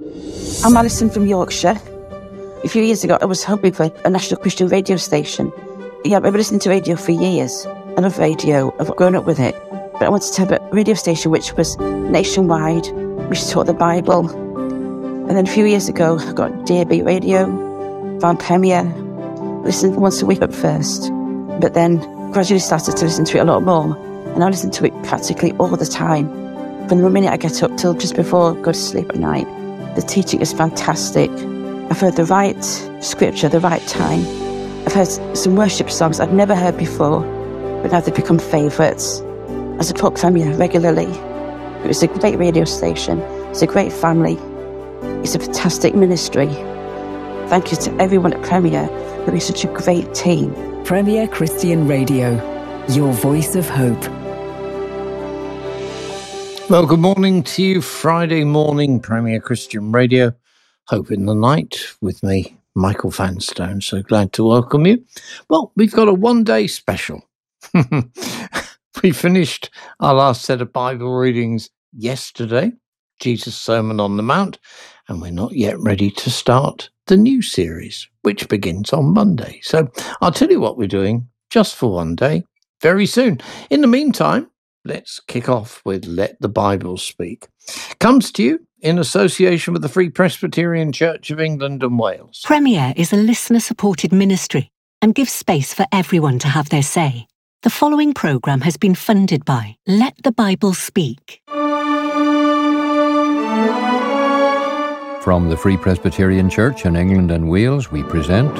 I'm Alison from Yorkshire. A few years ago, I was hoping for a national Christian radio station. Yeah, I've been listening to radio for years. I love radio. I've grown up with it. But I wanted to have a radio station which was nationwide, which taught the Bible. And then a few years ago, I got DAB radio, found Premier, listened once a week at first, but then gradually started to listen to it a lot more. And I listen to it practically all the time. From the minute I get up till just before I go to sleep at night. The teaching is fantastic. I've heard the right scripture, the right time. I've heard some worship songs I'd never heard before, but now they've become favourites. I support Premier regularly. It's a great radio station. It's a great family. It's a fantastic ministry. Thank you to everyone at Premier who is such a great team. Premier Christian Radio, your voice of hope. Well, good morning to you. Friday morning, Premier Christian Radio. Hope in the Night with me, Michael Vanstone. So glad to welcome you. Well, we've got a one-day special. We finished our last set of Bible readings yesterday, Jesus' Sermon on the Mount, and we're not yet ready to start the new series, which begins on Monday. So I'll tell you what we're doing just for one day very soon. In the meantime, let's kick off with Let the Bible Speak. Comes to you in association with the Free Presbyterian Church of England and Wales. Premier is a listener-supported ministry and gives space for everyone to have their say. The following programme has been funded by Let the Bible Speak. From the Free Presbyterian Church in England and Wales, we present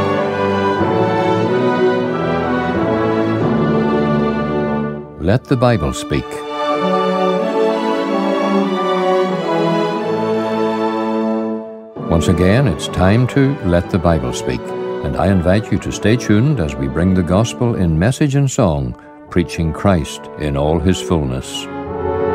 Let the Bible Speak. Once again, it's time to Let the Bible Speak, and I invite you to stay tuned as we bring the gospel in message and song, preaching Christ in all his fullness.